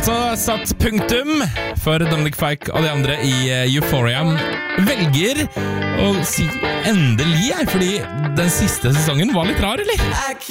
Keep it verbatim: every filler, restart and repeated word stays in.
altså satt punktum for Dominic Fike og de andre i Euphoria. Velger å si endelig, fordi den siste sesongen var litt rar, eller?